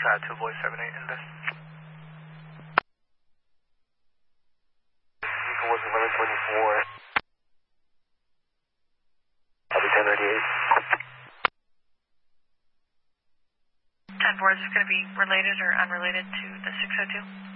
to avoid 78 index. Vehicle was 1124. I'll be 1038. 10-4, is this going to be related or unrelated to the 602?